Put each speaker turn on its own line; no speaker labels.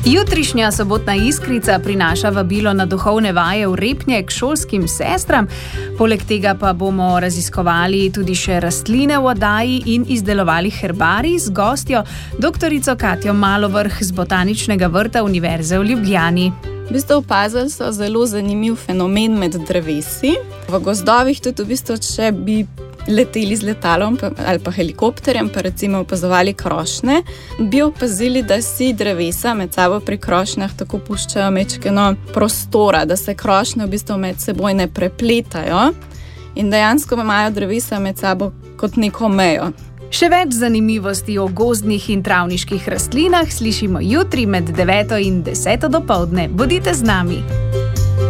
Jutrišnja sobotna Iskrica prinaša vabilo na duhovne vaje v Repnje k šolskim sestram. Poleg tega pa bomo raziskovali tudi še rastline v oddaji in izdelovali herbarij z gostjo, doktorico Katjo Malovrh z Botaničnega vrta Univerze v Ljubljani.
V bistvu opazili so zelo zanimiv fenomen med drevesi. V gozdovih tudi če bi leteli z letalom ali pa helikopterjem, pa recimo opazovali krošnje, bi opazili, da si drevesa med sabo pri krošnjah tako puščajo mečkeno prostora, da se krošnje v bistvu med seboj ne prepletajo in dejansko imajo drevesa med sabo kot neko mejo.
Še več zanimivosti o gozdnih in travniških rastlinah slišimo jutri med 9 in 10 dopoldne. Bodite z nami!